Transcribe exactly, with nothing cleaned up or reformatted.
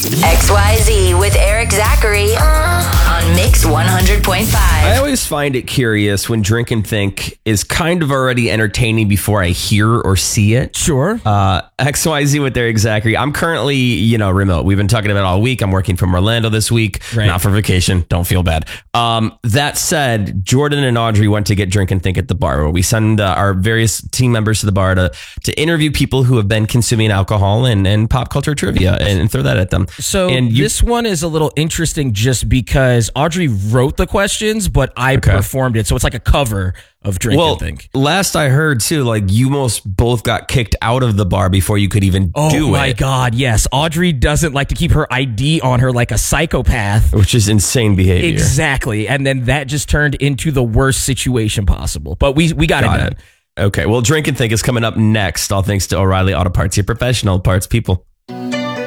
X Y Z with Eric Zachary on Mix one hundred point five. I always find it curious when Drink and Think is kind of already entertaining before I hear or see it. Sure. Uh, X Y Z with Eric Zachary. I'm currently, you know, remote. We've been talking about it all week. I'm working from Orlando this week. Right. Not for vacation. Don't feel bad. Um, that said, Jordan and Audrey went to get Drink and Think at the bar, where we send uh, our various team members to the bar to to interview people who have been consuming alcohol and, and pop culture trivia and, and throw that at them. So and you, this one is a little interesting just because Audrey wrote the questions, but I Okay. performed it. So it's like a cover of Drink well, and Think. last I heard too, like you most both got kicked out of the bar before you could even Oh do my it. God, yes. Audrey doesn't like to keep her I D on her like a psychopath. Which is insane behavior. Exactly. And then that just turned into the worst situation possible. But we we got, Got it done. it. Okay, well, Drink and Think is coming up next, all thanks to O'Reilly Auto Parts, your professional parts people.